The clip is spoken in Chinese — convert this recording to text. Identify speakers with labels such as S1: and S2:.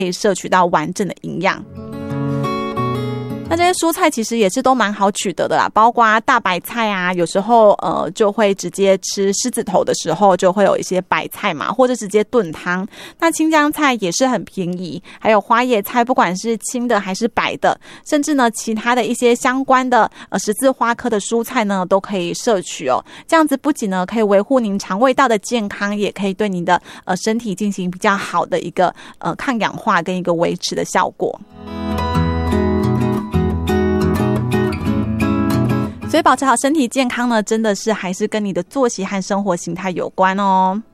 S1: 可以摄取到完整的营养。那这些蔬菜其实也是都蛮好取得的啦，包括大白菜啊，有时候就会直接吃狮子头的时候就会有一些白菜嘛，或者直接炖汤。那青江菜也是很便宜，还有花椰菜，不管是青的还是白的，甚至呢其他的一些相关的十字花科的蔬菜呢都可以摄取哦。这样子不仅呢可以维护您肠胃道的健康，也可以对您的身体进行比较好的一个抗氧化跟一个维持的效果。所以保持好身体健康呢，真的是还是跟你的作息和生活形态有关哦。